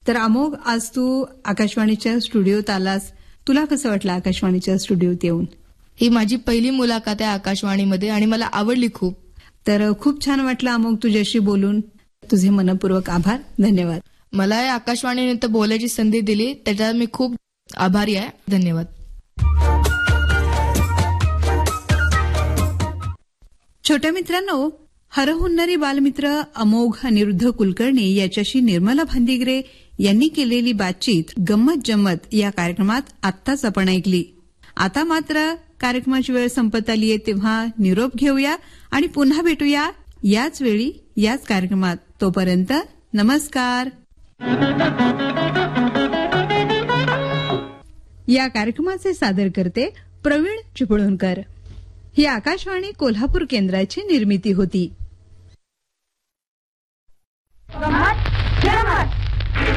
तर अमोघ, आज तू आकाशवाणीच्या स्टुडिओत आलास. तुला कसं वाटलं आकाशवाणीच्या स्टुडिओत येऊन? ही माझी पहिली मुलाखत आहे आकाशवाणीमध्ये आणि मला आवडली खूप. तर खूप छान वाटलं अमोघ तुझ्याशी बोलून. तुझे मनपूर्वक आभार. धन्यवाद. मला या आकाशवाणीने बोलायची संधी दिली त्याच्यात मी खूप आभारी आहे. धन्यवाद. छोट्या मित्रांनो, हरहुन्नरी बालमित्र अमोघ अनिरुद्ध कुलकर्णी याच्याशी निर्मला भांदिगरे यांनी केलेली बातचीत गंमत जम्मत या कार्यक्रमात आत्ताच आपण ऐकली. आता मात्र कार्यक्रमाची वेळ संपत आली आहे, तेव्हा निरोप घेऊया आणि पुन्हा भेटूया याच वेळी याच कार्यक्रमात. तोपर्यंत नमस्कार. या कार्यक्रमाचे सादर करते प्रवीण चिपळूणकर. ही आकाशवाणी कोल्हापूर केंद्राची निर्मिती होती.